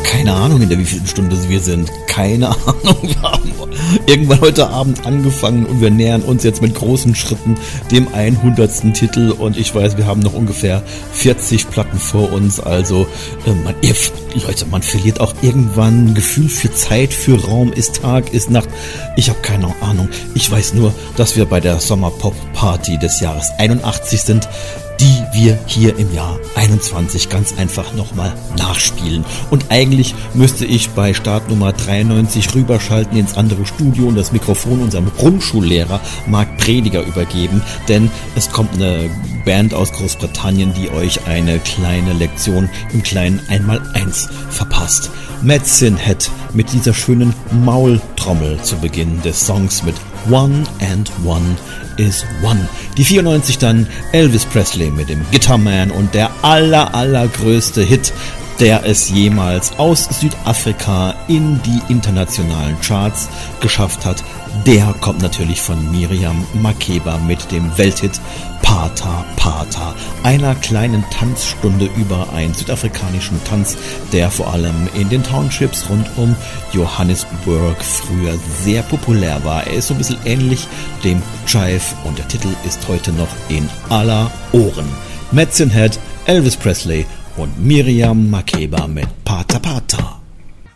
keine Ahnung, in der wievielten Stunde wir sind. Keine Ahnung. Wir haben irgendwann heute Abend angefangen und wir nähern uns jetzt mit großen Schritten dem 100. Titel und ich weiß, wir haben noch ungefähr 40 Platten vor uns. Also, Leute, man verliert auch irgendwann ein Gefühl für Zeit, für Raum. Ist Tag, ist Nacht. Ich habe keine Ahnung. Ich weiß nur, dass wir bei der Sommerpop-Party des Jahres 81 sind, die wir hier im Jahr 21 ganz einfach nochmal nachspielen. Und eigentlich müsste ich bei Startnummer 93 rüberschalten ins andere Studio und das Mikrofon unserem Grundschullehrer Marc Prediger übergeben, denn es kommt eine Band aus Großbritannien, die euch eine kleine Lektion im kleinen 1x1 verpasst. Medicine Head mit dieser schönen Maultrommel zu Beginn des Songs mit One and One is One. Die 94 dann Elvis Presley mit dem Guitarman und der allergrößte Hit, der es jemals aus Südafrika in die internationalen Charts geschafft hat. Der kommt natürlich von Miriam Makeba mit dem Welthit Pata Pata, einer kleinen Tanzstunde über einen südafrikanischen Tanz, der vor allem in den Townships rund um Johannesburg früher sehr populär war. Er ist so ein bisschen ähnlich dem Jive und der Titel ist heute noch in aller Ohren. Medicine Head, Elvis Presley und Miriam Makeba mit Pata Pata.